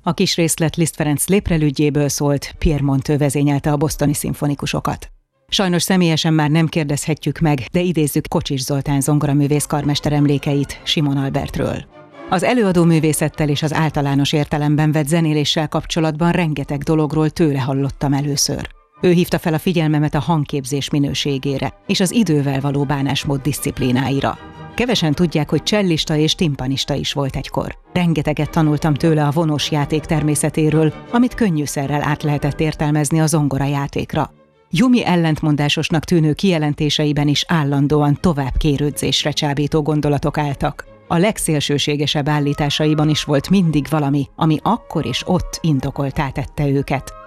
A kis részlet Liszt Ferenc léprelügyjéből szólt, Pierre Monteux vezényelte a bostoni szimfonikusokat. Sajnos személyesen már nem kérdezhetjük meg, de idézzük Kocsis Zoltán zongoraművész karmester emlékeit Simon Albertről. Az előadó művészettel és az általános értelemben vett zenéléssel kapcsolatban rengeteg dologról tőle hallottam először. Ő hívta fel a figyelmemet a hangképzés minőségére és az idővel való bánásmód diszciplínáira. Kevesen tudják, hogy csellista és timpanista is volt egykor. Rengeteget tanultam tőle a vonós játék természetéről, amit könnyűszerrel át lehetett értelmezni a zongorajátékra. Jumi ellentmondásosnak tűnő kijelentéseiben is állandóan tovább kérődzésre csábító gondolatok álltak. A legszélsőségesebb állításaiban is volt mindig valami, ami akkor és ott indokolttá tette őket.